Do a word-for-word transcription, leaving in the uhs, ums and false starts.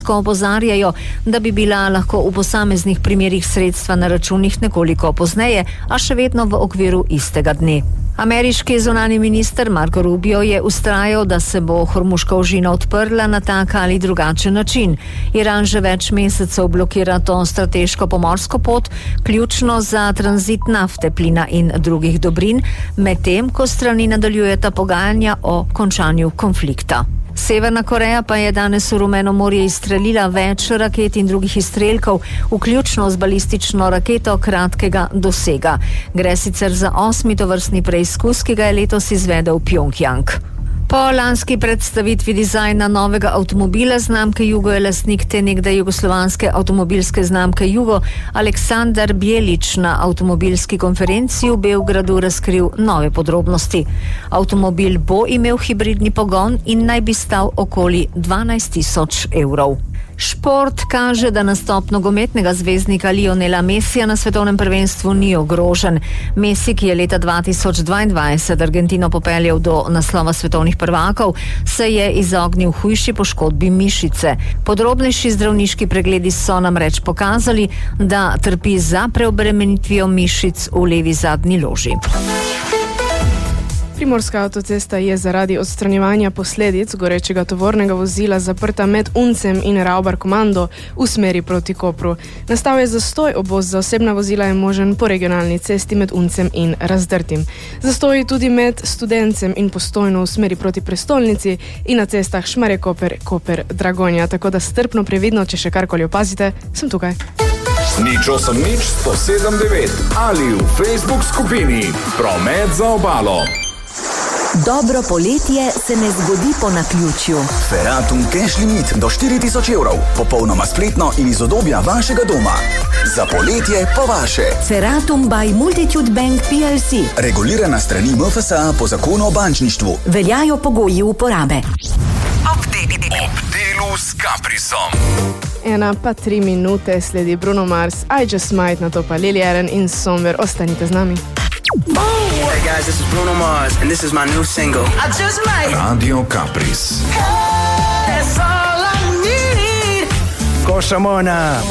pogosto opozarjajo, da bi bila lahko v posameznih primerih sredstva na računih nekoliko pozneje, a še vedno v okviru istega dne. Ameriški zunanji minister Marco Rubio je ustrajal, da se bo Hormuška ožina odprla na tak ali drugačen način. Iran že več mesecev blokira to strateško pomorsko pot, ključno za tranzit nafte, plina in drugih dobrin, medtem ko strani nadaljujeta pogajanja o končanju konflikta. Severna Koreja pa je danes v Rumeno morje izstrelila več raket in drugih izstrelkov, vključno z balistično raketo kratkega dosega. Gre sicer za osmi tovrstni preizkus, ki ga je letos izvedel Pjongjang. Po lanski predstavitvi dizajna novega avtomobila znamke Jugo je lastnik te nekdaj jugoslovanske avtomobilske znamke Jugo Aleksandar Bjelić na avtomobilski konferenci v Beogradu razkril nove podrobnosti. Avtomobil bo imel hibridni pogon in naj bi stal okoli dvanajst tisoč evrov. Šport kaže, da nastop nogometnega zvezdnika Lionela Messija na svetovnem prvenstvu ni ogrožen. Messi, ki je leta dva tisoč dvaindvajset Argentino popeljal do naslova svetovnih prvakov, se je izognil hujši poškodbi mišice. Podrobnejši zdravniški pregledi so namreč pokazali, da trpi za preobremenitvijo mišic v levi zadnji loži. Primorska avtocesta je zaradi odstranjevanja posledic gorečega tovornega vozila zaprta med Uncem in Ravbar Komando v smeri proti Kopru. Nastal je zastoj, obvoz za osebna vozila je možen po regionalni cesti med Uncem in Razdrtim. Zastoji tudi med Studencem in Postojno v smeri proti prestolnici in na cestah Šmarje-Koper, Koper-Dragonja, tako da strpno previdno, če še karkoli opazite, sem tukaj. Nič osem nič sto sedem devet ali v Facebook skupini Promet za obalo. Dobro poletje se ne zgodi po naključju. Feratum Cash Limit do štiri tisoč evrov. Popolnoma spletno in iz udobja vašega doma. Za poletje po vaše. Feratum by Multitude Bank P L C. Regulirana strani M F S A po zakonu o bančništvu. Veljajo pogoji uporabe. Ob delu s Caprisom. Ena pa tri minute sledi Bruno Mars, I Just Might, na to pa Lily Allen in Somewhere. Ostanite z nami. Hey guys, this is Bruno Mars and this is my new single. I just might. Radio Capris. That's all I need. Košamona.